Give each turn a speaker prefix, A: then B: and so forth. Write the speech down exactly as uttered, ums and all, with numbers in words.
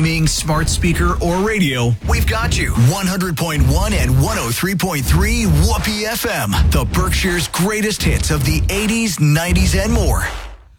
A: streaming, smart speaker, or radio, we've got you. one hundred point one and one oh three point three Whoopee F M, the Berkshire's greatest hits of the eighties, nineties, and more.